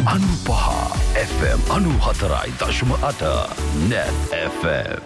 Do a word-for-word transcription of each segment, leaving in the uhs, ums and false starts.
අනුපහ F M අනුහතරයි දශම අට Net F M.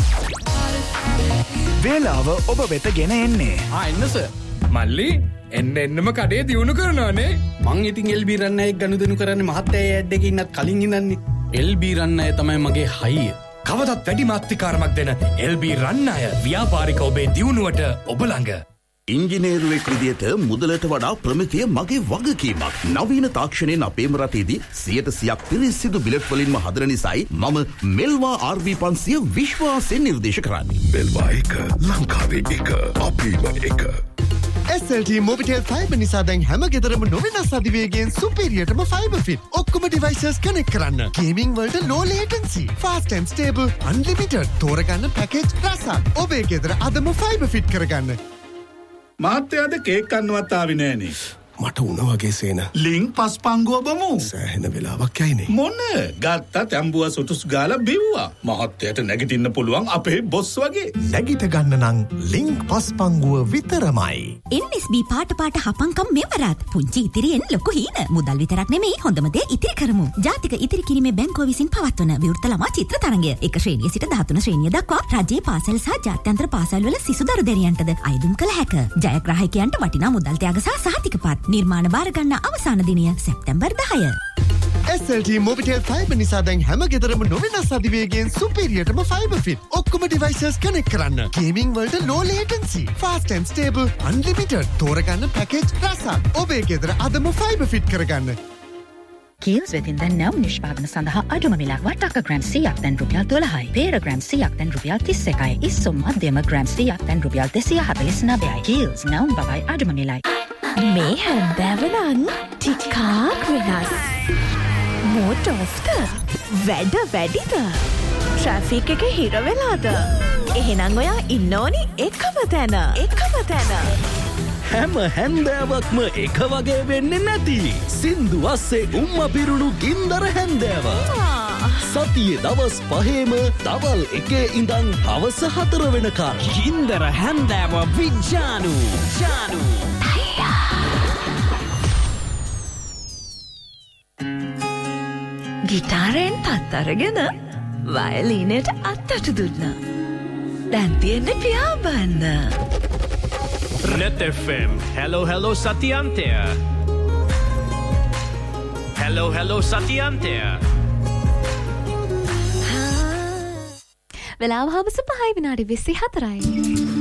වේලාව ඔබ වෙත ගෙන එන්නේ. ආ එන්න සර්. මල්ලි එන්න එන්නම කඩේ දියුණු කරනවානේ. මං ඉතින් එල් බී රන්නයෙක් ගනුදෙනු කරන්නේ මහත්තයා ඇඩ් එකේ ඉන්නත් කලින් ඉඳන්නේ. එල් බී රන්නය තමයි මගේ හයිය. කවදත් වැඩි මාත්‍රිකාරමක් දෙන එල් බී රන්නය ව්‍යාපාරික ඔබේ දියුණුවට ඔබ ළඟ. ඉංජිනේරුවෙක් විදියට මුදලට වඩා ප්‍රමිතිය මගේ වගකීමක්. නවීන තාක්ෂණයෙන් අපේම රටේදී සියයට සියයක් පිරිසිදු බිලට් වලින්ම හදන නිසායි මම මෙල්වා ආර් වී පන්සිය විශ්වාසයෙන් නිර්දේශ කරන්නේ. මෙල්වා එක ලංකාවේ එක අපේම එක. S L T Mobitel Fiber නිසා දැන් හැම ගෙදරම නොවෙනස් අධිවේගයෙන් සුපීරියර්ටම ෆයිබර් ෆිට. ඔක්කොම ඩිවයිසස් කනෙක්ට් කරන්න. ගේමින් වලට low latency, fast and stable, unlimited. තෝරගන්න පැකේජ් රසක්. ඔබේ ගෙදර අදම ෆයිබර් ෆිට කරගන්න. මාත්‍යාද කේක් කන්නවත් ආවේ නෑනේ. මට උන වගේ සේන. ලින්ක් පස්පංගුව බමු. සෑහෙන වෙලාවක් යයිනේ. මොන ගත්තා තැඹුව සුටුස් ගාලා බිව්වා. මහත්තයට නැගිටින්න පුළුවන් අපේ බොස් වගේ. නැගිට ගන්න නම් ලින්ක් පස්පංගුව විතරමයි. එන් එස් බී පාට පාට හපංකම් මෙවරත්. පුංචි ඉතිරියෙන් ලොකු හීන. මුදල් විතරක් නෙමෙයි හොඳම දේ ඉතිරි කරමු. ජාතික ඉතිරි කිරීමේ බැංකුව විසින් පවත්වන විවෘත ළමා චිත්‍ර තරඟය. එක ශ්‍රේණිය සිට දහතුන ශ්‍රේණිය දක්වා රජයේ පාසල් සහ ජාත්‍යන්තර පාසල් වල සිසු දරු දැරියන්ටද අයදුම් කළ හැක. ජයග්‍රාහකයන්ට වටිනා මුදල් ත්‍යාග සහ සහතිකපත්. නිර්මාණ බාර ගන්න අවසාන දිනය සැප්තැම්බර් දහය. S L T Mobitel Fiber නිසා දැන් හැම ගෙදරම නොවෙනස් අධිවේගයෙන් සුපීරියර්ටම ෆයිබර් ෆිට. ඔක්කොම ඩිවයිසස් කනෙක්ට් කරන්න. ගේමින් වලට low latency, fast and stable, unlimited. තෝරගන්න පැකේජ් රසක්. ඔබේ ගෙදර අදම ෆයිබර් ෆිට කරගන්න. කීල්ස් වෙතින් දැන් නැව් නිෂ්පාදන සඳහා අඩුම මිලක් වටක ග්‍රෑම් සීයක් දැන් රුපියල් දොළහයි. පේර ග්‍රෑම් සීයක් දැන් රුපියල් තිස් එකයි. ඉස්සුම් මධ්‍යම ග්‍රෑම් සීයක් දැන් රුපියල් දෙසිය හතළිස් නවයයි. කීල්ස් නැවුම් බවයි අඩුම මිලයි. මේ හැන්දෑවනන් ටිකාක් වෙනස්. මෝටෝස්ට වැඩ වැඩිද? ට්‍රැෆික් එක හිරවෙලාද? එහෙනම් ඔයා ඉන්න ඕනි එකම තැන. එකම තැන. හැම හැන්දෑවක්ම එක වගේ වෙන්නේ නැති. සින්දු අස්සේ උම්ම පිරුණු ගින්දර හැන්දෑව. සතියේ දවස් පහේම දවල් එකේ ඉඳන් හවස හතර වෙනකල්. ගින්දර හැන්දෑව විජ්ජානු. ජානු. ගිටාරයෙන් තත් අරගෙන වයලීනයට අත්තට දුන්න. දැන් තියෙන්නේ පියාඹන්න. Net F M. Hello hello සතියන්තය. Hello hello සතියන්තය. වෙලාව හවස පහයි විනාඩි විසි හතරයි.